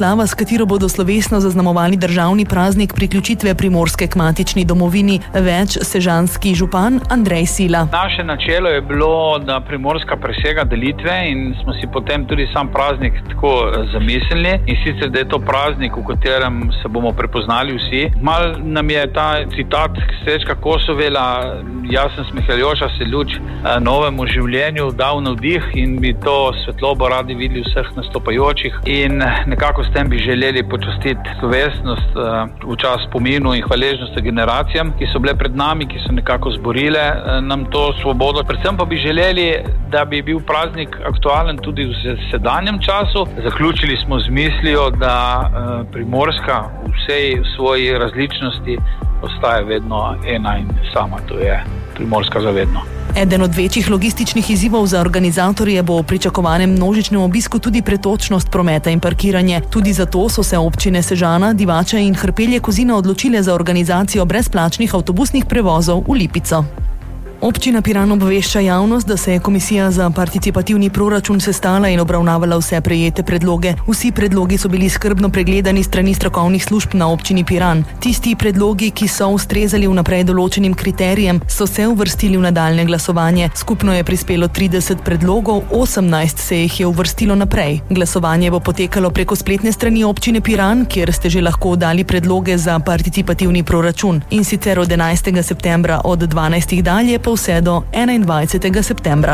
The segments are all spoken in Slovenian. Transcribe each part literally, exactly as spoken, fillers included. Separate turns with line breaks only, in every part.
proslava, s katero bodo slovesno zaznamovali državni praznik priključitve Primorske k matični domovini. Več sežanski župan Andrej Sila.
Naše načelo je bilo, da Primorska presega delitve in smo si potem tudi sam praznik tako zamislili. In sicer, da je to praznik, v katerem se bomo prepoznali vsi. Mal nam je ta citat Srečka Kosovela, jaz sem smehljajoča se luč novemu življenju, dal navdih in bi to svetlobo radi videli vseh nastopajočih. In nekako s tem bi želeli počastiti slovesnost v čas spominu in hvaležnosti generacijam, ki so bile pred nami, ki so nekako zborile nam to svobodo. Predvsem pa bi želeli, da bi bil praznik aktualen tudi v sedanjem času. Zaključili smo z mislijo, da Primorska v vsej svoji različnosti ostaja vedno ena in sama, to je Primorska zavedno.
Eden od večjih logističnih izzivov za organizatorje bo v pričakovanem množičnem obisku tudi pretočnost prometa in parkiranje. Tudi zato so se občine Sežana, Divača in Hrpelje Kozina odločile za organizacijo brezplačnih avtobusnih prevozov v Lipico. Občina Piran obvešča javnost, da se je komisija za participativni proračun sestala in obravnavala vse prejete predloge. Vsi predlogi so bili skrbno pregledani strani strokovnih služb na občini Piran. Tisti predlogi, ki so ustrezali vnaprej določenim kriterijem, so se uvrstili v nadaljne glasovanje. Skupno je prispelo trideset predlogov, osemnajst se jih je uvrstilo naprej. Glasovanje bo potekalo preko spletne strani občine Piran, kjer ste že lahko dali predloge za participativni proračun. In sicer od enajstega septembra od dvanajstih dalje pa vse do enaindvajsetega septembra.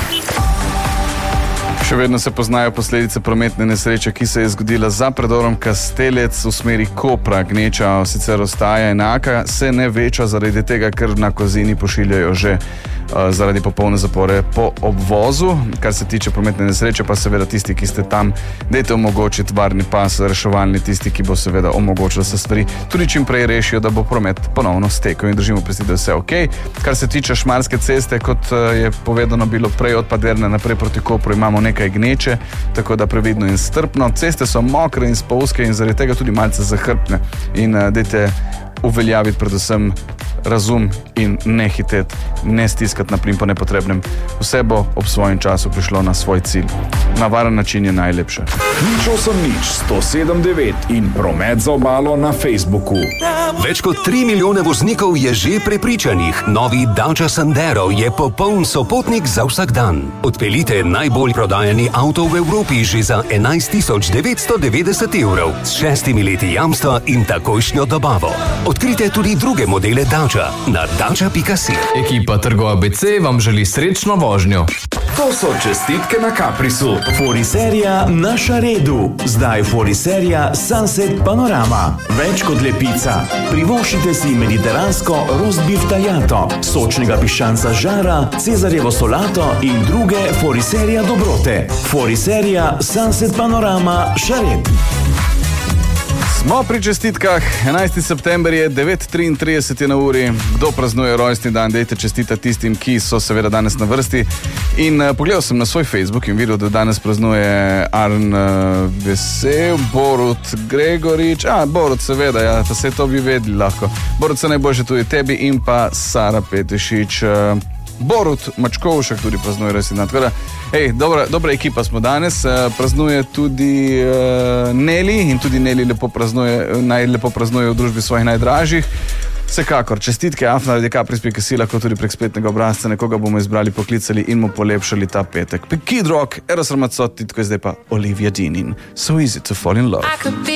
Še vedno se poznajo posledice prometne nesreče, ki se je zgodila za predorom Kastelec v smeri Kopra. Gneča sicer ostaja enaka, se ne veča zaradi tega, ker na Kozini pošiljajo že uh, zaradi popolne zapore po obvozu. Kar se tiče prometne nesreče, pa seveda tisti, ki ste tam, dajte omogočiti varni pas, reševalni tisti, ki bo seveda omogočil, da se stvari tudi čim prej rešijo, da bo promet ponovno stekel in držimo presti, da je vse ok. Kar se tiče Šmarske ceste, kot uh, je povedano bilo prej od Paderne naprej proti Kopru, imamo nekaj kaj gneče, tako da previdno in strpno. Ceste so mokre in spolzke in zaradi tega tudi malce zahrbtne. In uh, dajte uveljaviti predvsem razum in ne hiteti, ne stiskati na plin po nepotrebnem. Vse bo ob svojem času prišlo na svoj cilj. Na varen način je najlepše.
Nič osem nič sto sedem devet in Promet za obalo na Facebooku.
Več kot tri milijone voznikov je že prepričanih. Novi Dacia Sandero je popoln sopotnik za vsak dan. Odpeljite najbolj prodajani avto v Evropi že za enajst tisoč devetsto devetdeset evrov s šestimi leti jamstva in takojšnjo dobavo. Odkrite tudi druge modele Dacia na dacia pika si.
Ekipa Trgo A B C vam želi srečno vožnjo.
To so čestitke na Caprisu. Foriserija na Šaredu. Zdaj Foriserija Sunset Panorama. Več kot lepica. Privoščite si mediteransko roast beef tagliato, sočnega piščanca žara, cezarjevo solato in druge Foriserija dobrote. Foriserija Sunset Panorama Šared.
Smo pri čestitkah. enajsti september je, devet triintrideset je na uri. Kdo praznuje rojstni dan, dejte čestitati tistim, ki so seveda danes na vrsti. In uh, pogledal sem na svoj Facebook in videl, da danes praznuje Arn uh, Vesel, Borut Gregorič, a Borut seveda, ja, pa se to bi vedeli lahko. Borut, se najboljše tudi tebi in pa Sara Petešič. Uh, Borut Mačkovšek tudi praznuje rojstni dan. Tako da, hej, dobra, dobra ekipa smo danes. Uh, praznuje tudi uh, Neli in tudi Neli lepo praznuje, najlepo praznuje v družbi svojih najdražjih. Vsekakor, čestitke afna radi kapris pika si, lahko tudi prek spletnega obrazca nekoga bomo izbrali, poklicali in mu polepšali ta petek. Kid Rock, Eros Ramazzotti, tako je zdaj pa Olivia Dean in So Easy to Fall in Love.